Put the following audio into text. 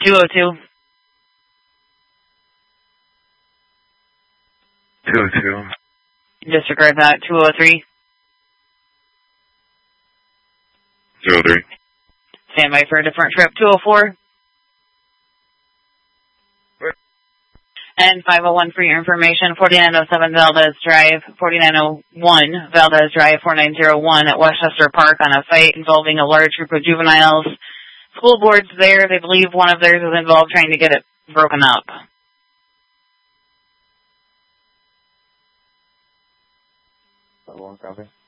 202. 202. Disregard that. 203. 03. Stand by for a different trip. 204. And 501 for your information, 4907 Valdez Drive, 4901 Valdez Drive, 4901 at Westchester Park on a fight involving a large group of juveniles. School board's there. They believe one of theirs is involved trying to get it broken up. One copy.